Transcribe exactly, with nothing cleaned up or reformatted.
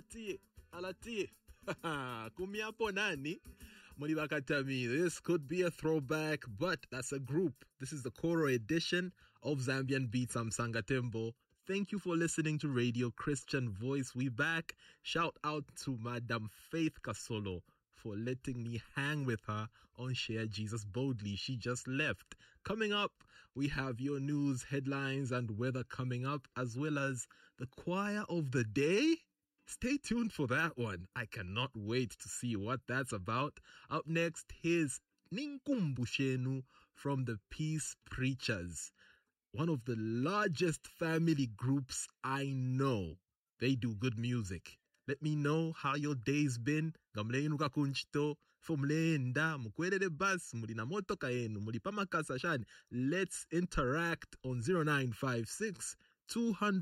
Alati, alati. Kumiapo nani? Mulibakatami. This could be a throwback, but that's a group. This is the Koro edition of Zambian Beats. I'm Sangatembo. Thank you for listening to Radio Christian Voice. We back. Shout out to Madam Faith Kasolo for letting me hang with her on Share Jesus Boldly. She just left. Coming up, we have your news, headlines, and weather coming up, as well as the choir of the day. Stay tuned for that one. I cannot wait to see what that's about. Up next, here's Ninkumbushenu from the Peace Preachers, one of the largest family groups I know. They do good music. Let me know how your day's been. Gamleinu kakunchito, fomlenda, mukwelele bas, mulina moto kaenu, mulipama kasashani. Let's interact on zero nine five six two hundred